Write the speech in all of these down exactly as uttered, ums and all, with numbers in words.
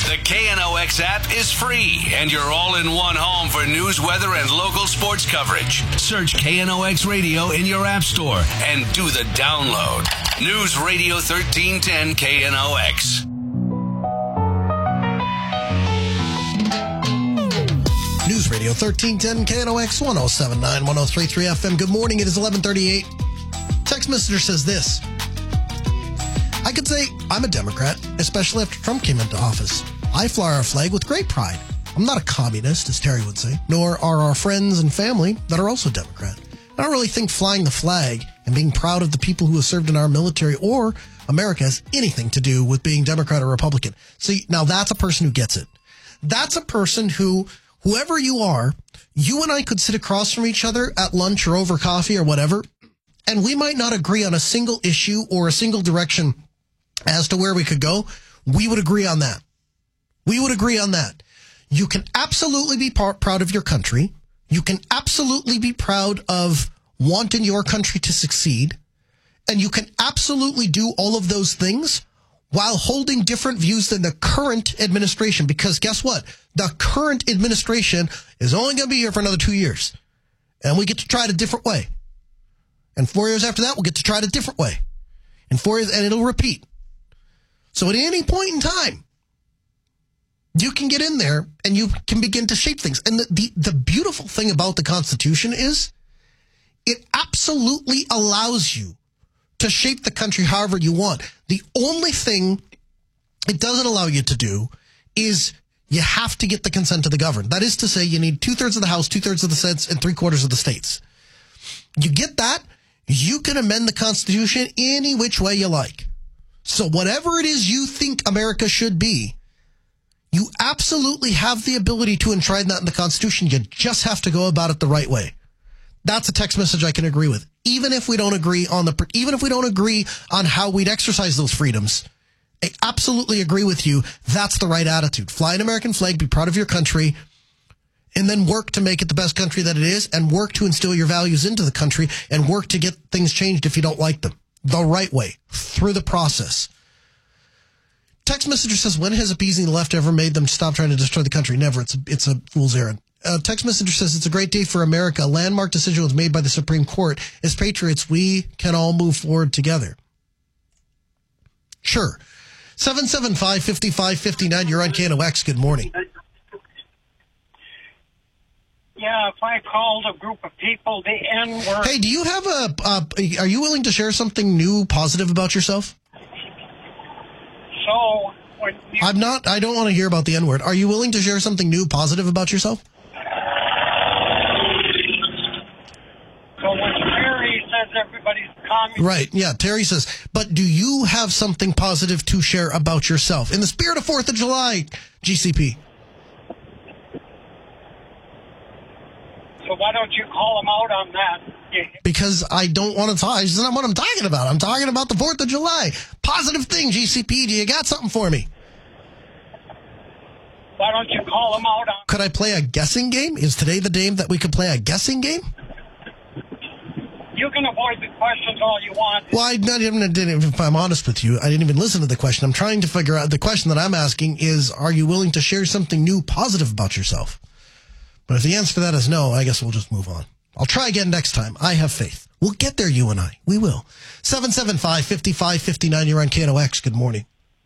The K N O X app is free, and you're all-in-one home for news, weather, and local sports coverage. Search K N O X Radio in your app store and do the download. News Radio thirteen ten K N O X. News Radio thirteen ten K N O X one oh seven point nine, one oh three point three F M. Good morning. It is eleven thirty-eight. Text messenger says this. I could say I'm a Democrat, especially after Trump came into office. I fly our flag with great pride. I'm not a communist, as Terry would say, nor are our friends and family that are also Democrat. I don't really think flying the flag and being proud of the people who have served in our military or America has anything to do with being Democrat or Republican. See, now that's a person who gets it. That's a person who, whoever you are, you and I could sit across from each other at lunch or over coffee or whatever, and we might not agree on a single issue or a single direction as to where we could go. We would agree on that. We would agree on that. You can absolutely be par- proud of your country. You can absolutely be proud of wanting your country to succeed. And you can absolutely do all of those things while holding different views than the current administration. Because guess what? The current administration is only going to be here for another two years. And we get to try it a different way. And four years after that, we'll get to try it a different way. And four years, and it'll repeat. So at any point in time, you can get in there and you can begin to shape things. And the, the, the beautiful thing about the Constitution is it absolutely allows you to shape the country however you want. The only thing it doesn't allow you to do is you have to get the consent of the governed. That is to say, you need two-thirds of the House, two-thirds of the Senate, and three-quarters of the states. You get that, you can amend the Constitution any which way you like. So whatever it is you think America should be, you absolutely have the ability to enshrine that in the Constitution. You just have to go about it the right way. That's a text message I can agree with. Even if we don't agree on the, even if we don't agree on how we'd exercise those freedoms, I absolutely agree with you. That's the right attitude. Fly an American flag, be proud of your country, and then work to make it the best country that it is, and work to instill your values into the country, and work to get things changed if you don't like them. The right way, through the process. Text messenger says, when has appeasing the left ever made them stop trying to destroy the country? Never. It's a, it's a fool's errand. Uh, text messenger says, it's a great day for America. A landmark decision was made by the Supreme Court. As patriots, we can all move forward together. Sure. seven seven five, five five five nine, you're on K N O X. Good morning. Yeah, if I called a group of people the N-word... Hey, do you have a... Uh, are you willing to share something new, positive about yourself? So... When you, I'm not... I don't want to hear about the N-word. Are you willing to share something new, positive about yourself? So when Terry says everybody's communist... Right, yeah, Terry says, but do you have something positive to share about yourself? In the spirit of fourth of July, G C P. So why don't you call them out on that? Because I don't want to talk. This is not what I'm talking about. I'm talking about the fourth of July. Positive thing, G C P. Do you got something for me? Why don't you call them out on... Could I play a guessing game? Is today the day that we could play a guessing game? You can avoid the questions all you want. Well, I not even, if I'm honest with you, I didn't even listen to the question. I'm trying to figure out, the question that I'm asking is, are you willing to share something new, positive about yourself? But if the answer to that is no, I guess we'll just move on. I'll try again next time. I have faith. We'll get there, you and I. We will. seven seven five, five five five nine, you're on K N O X. Good morning.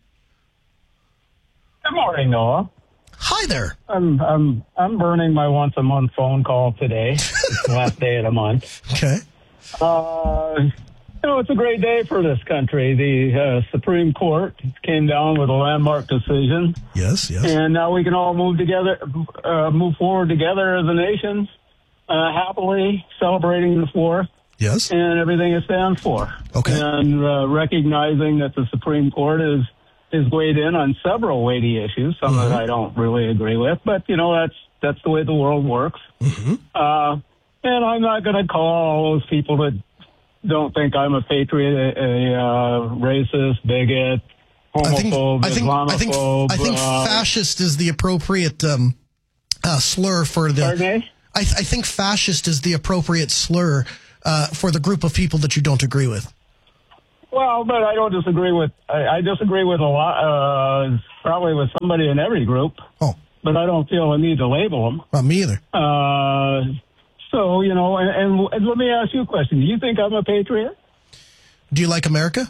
Good morning, Noah. Hi there. I'm I'm I'm burning my once a month phone call today. It's the last day of the month. Okay. Uh, you know, it's a great day for this country. The uh, Supreme Court came down with a landmark decision. Yes, yes. And now we can all move together, uh, move forward together as a nation, uh, happily celebrating the fourth. Yes. And everything it stands for. Okay. And uh, recognizing that the Supreme Court is is weighed in on several weighty issues, some mm-hmm. that I don't really agree with, but you know that's that's the way the world works. Mm-hmm. Uh, and I'm not going to call all those people that don't think I'm a patriot a, a uh, racist, bigot, homophobe, I think, Islamophobe. I think, I think uh, fascist is the appropriate um, uh, slur for the. Pardon me? I, th- I think fascist is the appropriate slur uh, for the group of people that you don't agree with. Well, but I don't disagree with, I, I disagree with a lot, uh, probably with somebody in every group. Oh. But I don't feel a need to label them. Not me either. Uh, so, you know, and, and, and let me ask you a question. Do you think I'm a patriot? Do you like America?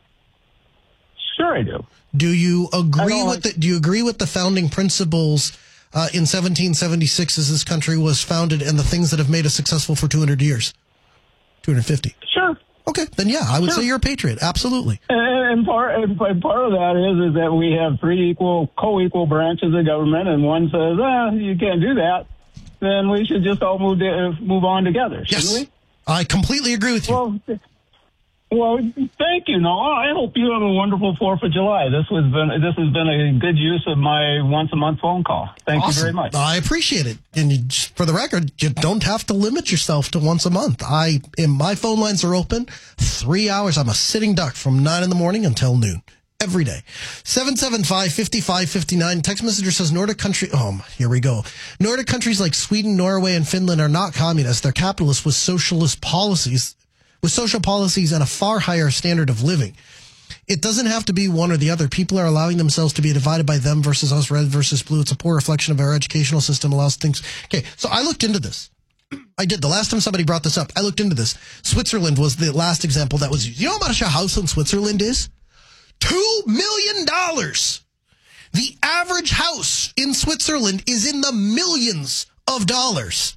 Sure I do. Do you agree with like- the, do you agree with the founding principles uh, in seventeen seventy-six as this country was founded and the things that have made us successful for two hundred years? two hundred fifty. Sure. Okay, then yeah, I would Sure. say you're a patriot. Absolutely. And, and part and part of that is is that we have three equal, co-equal branches of government, and one says, "Ah, you can't do that." Then we should just all move to, move on together, shouldn't Yes. we? I completely agree with you. Well, well, thank you, Noah. I hope you have a wonderful Fourth of July. This was been this has been a good use of my once a month phone call. Thank Awesome. you very much. I appreciate it. And you, just for the record, you don't have to limit yourself to once a month. I, and my phone lines are open three hours. I'm a sitting duck from nine in the morning until noon every day. seven seven five, five five five nine. Text messenger says Nordic country. Oh, here we go. Nordic countries like Sweden, Norway, and Finland are not communist. They're capitalists with socialist policies, with social policies and a far higher standard of living. It doesn't have to be one or the other. People are allowing themselves to be divided by them versus us, red versus blue. It's a poor reflection of our educational system, allows things. Okay, so I looked into this. I did. The last time somebody brought this up, I looked into this. Switzerland was the last example that was used. You know how much a house in Switzerland is? Two million dollars. The average house in Switzerland is in the millions of dollars.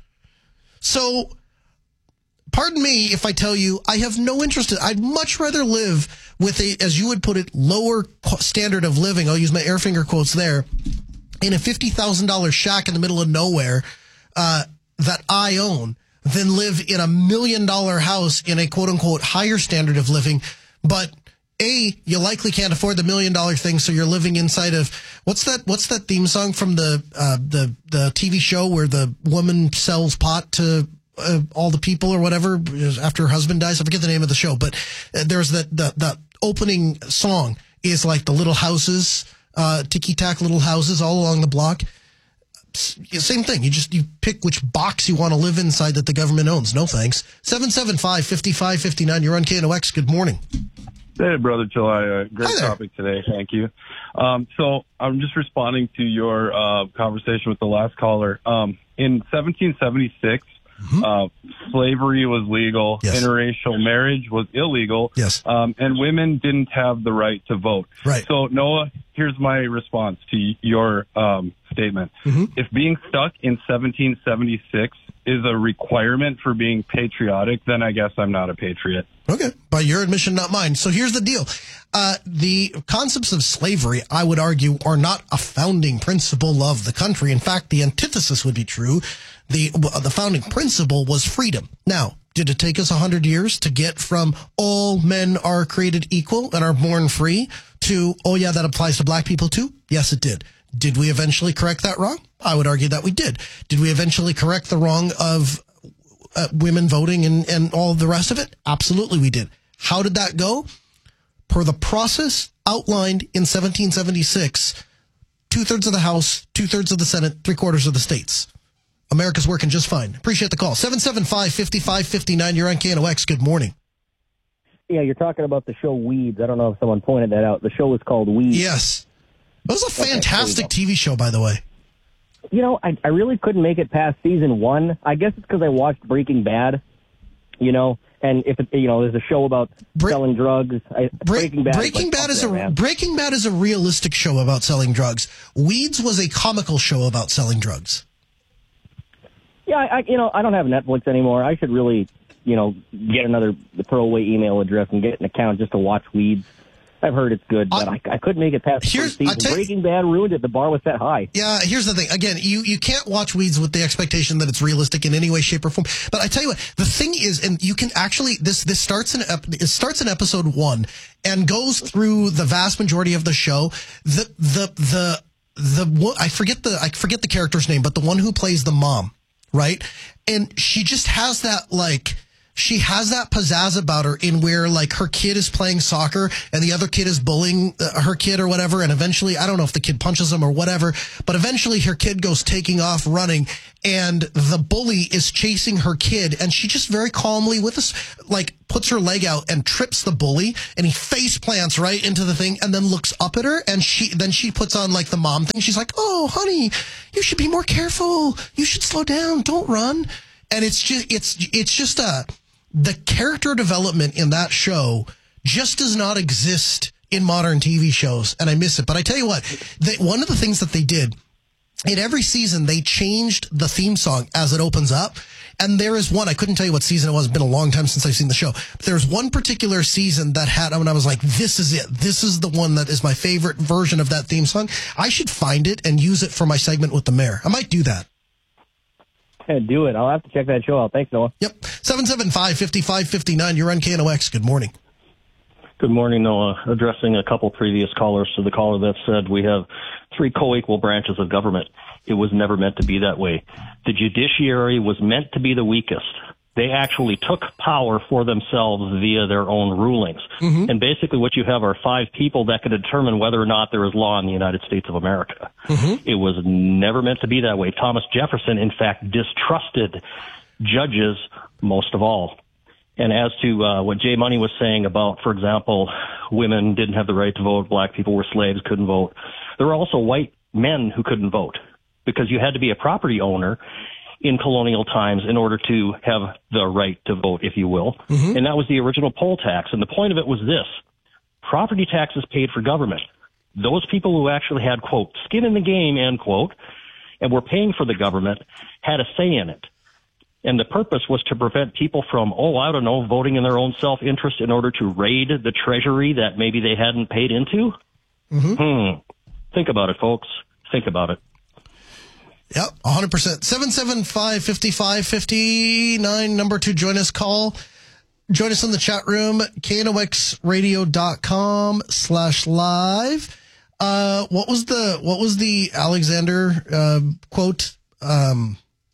So, pardon me if I tell you, I have no interest in, I'd much rather live with a, as you would put it, lower standard of living. I'll use my air finger quotes there, in a fifty thousand dollars shack in the middle of nowhere, uh, that I own, than live in a million dollar house in a quote unquote higher standard of living. But A, you likely can't afford the million dollar thing, so you're living inside of, what's that, what's that theme song from the, uh, the, the T V show where the woman sells pot to Uh, all the people or whatever after her husband dies? I forget the name of the show, but uh, there's that the, the opening song is like the little houses, uh, ticky-tack little houses all along the block. S- Same thing. You just, you pick which box you want to live inside that the government owns. No thanks. seven seven five, five five five nine. You're on K N O X. Good morning. Hey, Brother July. Uh, great Hi there. topic today. Thank you. Um, so I'm just responding to your uh, conversation with the last caller. Um, in seventeen seventy-six, Mm-hmm. Uh, slavery was legal. Yes. Interracial marriage was illegal. Yes. Um, and women didn't have the right to vote. Right. So, Noah, here's my response to your um, statement. Mm-hmm. If being stuck in seventeen seventy-six is a requirement for being patriotic, then I guess I'm not a patriot. Okay. By your admission, not mine. So here's the deal. Uh, the concepts of slavery, I would argue, are not a founding principle of the country. In fact, the antithesis would be true. The, the founding principle was freedom. Now, did it take us one hundred years to get from all men are created equal and are born free to, oh yeah, that applies to black people too? Yes, it did. Did we eventually correct that wrong? I would argue that we did. Did we eventually correct the wrong of uh, women voting and, and all the rest of it? Absolutely we did. How did that go? Per the process outlined in seventeen seventy-six, two-thirds of the House, two-thirds of the Senate, three-quarters of the states. America's working just fine. Appreciate the call. seven seven five, five five five nine. You're on K N O X. Good morning. Yeah, you're talking about the show Weeds. I don't know if someone pointed that out. The show is called Weeds. Yes. That was a Okay, fantastic there you T V show, by the way. You know, I, I really couldn't make it past season one. I guess it's because I watched Breaking Bad, you know, and if it, you know, there's a show about Bre- selling drugs. I, Bre- Breaking Bad. Breaking is, like, Bad up is there, a man. Breaking Bad is a realistic show about selling drugs. Weeds was a comical show about selling drugs. Yeah, I, I, you know, I don't have Netflix anymore. I should really, you know, get another throwaway email address and get an account just to watch Weeds. I've heard it's good, but I, I couldn't make it past the Here's- first season. I tell you- Breaking Bad ruined it. The bar was set high. Yeah, here's the thing. Again, you, you can't watch Weeds with the expectation that it's realistic in any way, shape, or form. But I tell you what, the thing is, and you can actually, this this starts in ep- it starts in episode one and goes through the vast majority of the show. The the the the one- I forget the I forget the character's name, but the one who plays the mom, right? And she just has that like she has that pizzazz about her in where like her kid is playing soccer and the other kid is bullying uh, her kid or whatever. And eventually, I don't know if the kid punches him or whatever, but eventually her kid goes taking off running and the bully is chasing her kid. And she just very calmly with us, like puts her leg out and trips the bully and he face plants right into the thing and then looks up at her. And she, then she puts on like the mom thing. She's like, oh, honey, you should be more careful. You should slow down. Don't run. And it's just, it's, it's just a, the character development in that show just does not exist in modern T V shows, and I miss it. But I tell you what, they, one of the things that they did, in every season, they changed the theme song as it opens up. And there is one, I couldn't tell you what season it was. It's been a long time since I've seen the show. But there's one particular season that had, when I was like, this is it. This is the one that is my favorite version of that theme song. I should find it and use it for my segment with the mayor. I might do that. Yeah, do it. I'll have to check that show out. Thanks, Noah. Yep. seven seven five, five five five nine. You're on K N O X. Good morning. Good morning, Noah. Addressing a couple previous callers, to the caller that said we have three co-equal branches of government. It was never meant to be that way. The judiciary was meant to be the weakest. They actually took power for themselves via their own rulings. Mm-hmm. And basically what you have are five people that can determine whether or not there is law in the United States of America. Mm-hmm. It was never meant to be that way. Thomas Jefferson, in fact, distrusted judges most of all. And as to uh, what Jay Money was saying about, for example, women didn't have the right to vote, black people were slaves, couldn't vote. There were also white men who couldn't vote because you had to be a property owner in colonial times in order to have the right to vote, if you will. Mm-hmm. And that was the original poll tax. And the point of it was this: property taxes paid for government. Those people who actually had, quote, skin in the game, end quote, and were paying for the government had a say in it. And the purpose was to prevent people from, oh, I don't know, voting in their own self-interest in order to raid the treasury that maybe they hadn't paid into. Mm-hmm. Hmm. Think about it, folks. Think about it. Yep, one hundred percent. seven seven five, five five five nine, number two, join us, call. Join us in the chat room, K N O X radio dot com slash live. Uh, what was the, what was the Alexander, uh, quote? Um,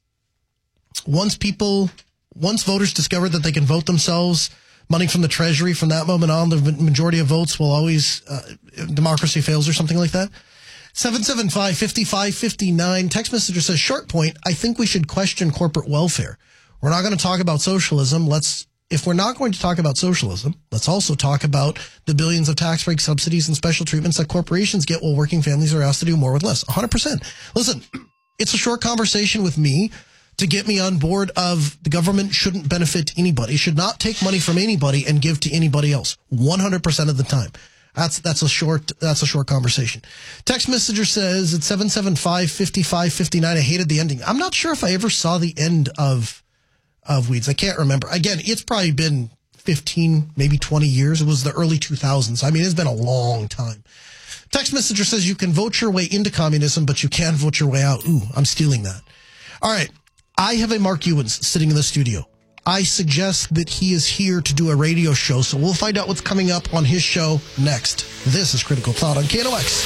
once people, once voters discover that they can vote themselves, money from the treasury, from that moment on, the majority of votes will always, uh, democracy fails or something like that. seven seven five, five five five nine. Text messenger says, short point, I think we should question corporate welfare. We're not going to talk about socialism. Let's, if we're not going to talk about socialism, let's also talk about the billions of tax break subsidies and special treatments that corporations get while working families are asked to do more with less. one hundred percent. Listen, it's a short conversation with me to get me on board of the government shouldn't benefit anybody, should not take money from anybody and give to anybody else one hundred percent of the time. That's, that's a short, that's a short conversation. Text messenger says it's seven seven five, five five five nine. I hated the ending. I'm not sure if I ever saw the end of, of Weeds. I can't remember. Again, it's probably been fifteen, maybe twenty years. It was the early two thousands. I mean, it's been a long time. Text messenger says you can vote your way into communism, but you can't vote your way out. Ooh, I'm stealing that. All right. I have a Mark Ewens sitting in the studio. I suggest that he is here to do a radio show, so we'll find out what's coming up on his show next. This is Critical Thought on K N O X.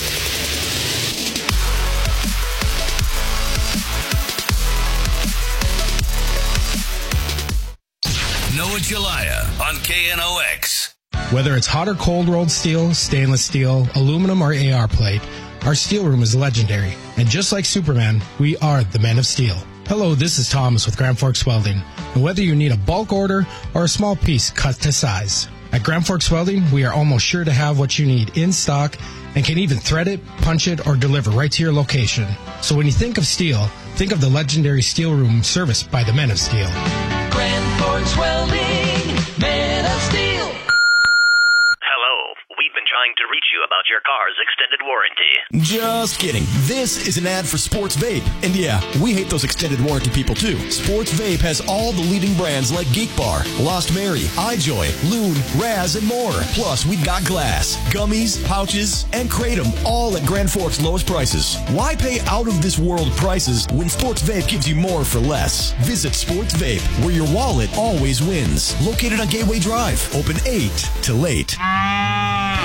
Noah Jalaya on K N O X. Whether it's hot or cold rolled steel, stainless steel, aluminum, or A R plate, our steel room is legendary. And just like Superman, we are the Men of Steel. Hello, this is Thomas with Grand Forks Welding. And whether you need a bulk order or a small piece cut to size, at Grand Forks Welding, we are almost sure to have what you need in stock and can even thread it, punch it, or deliver right to your location. So when you think of steel, think of the legendary steel room serviced by the Men of Steel. Grand Forks Welding, Men of Steel. Hello, we've been trying to reach you about your car's extended warranty. Just kidding. This is an ad for Sports Vape. And yeah, we hate those extended warranty people too. Sports Vape has all the leading brands like Geek Bar, Lost Mary, iJoy, Loon, Raz, and more. Plus, we've got glass, gummies, pouches, and Kratom, all at Grand Forks' lowest prices. Why pay out-of-this-world prices when Sports Vape gives you more for less? Visit Sports Vape, where your wallet always wins. Located on Gateway Drive. Open eight to late.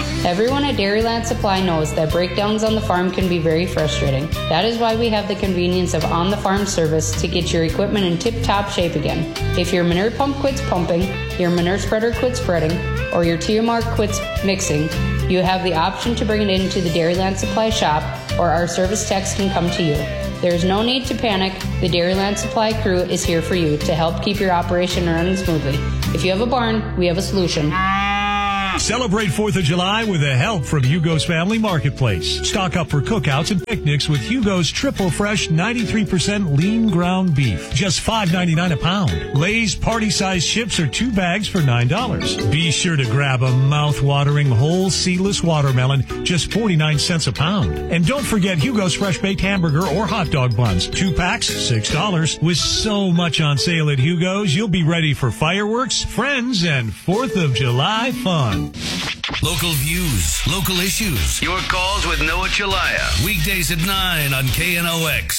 Everyone at Dairyland Supply knows that breakdowns on the farm can be very frustrating. That is why we have the convenience of on-the-farm service to get your equipment in tip-top shape again. If your manure pump quits pumping, your manure spreader quits spreading, or your T M R quits mixing, you have the option to bring it into the Dairyland Supply shop, or our service techs can come to you. There is no need to panic. The Dairyland Supply crew is here for you to help keep your operation running smoothly. If you have a barn, we have a solution. Celebrate fourth of July with the help from Hugo's Family Marketplace. Stock up for cookouts and picnics with Hugo's Triple Fresh ninety-three percent lean ground beef. Just five ninety-nine a pound. Lay's party-sized chips are two bags for nine dollars. Be sure to grab a mouth-watering whole seedless watermelon, just forty-nine cents a pound. And don't forget Hugo's Fresh Baked Hamburger or hot dog buns. Two packs, six dollars. With so much on sale at Hugo's, you'll be ready for fireworks, friends, and fourth of July fun. Local views, local issues. Your calls with Noah Chalaya. Weekdays at nine on K N O X.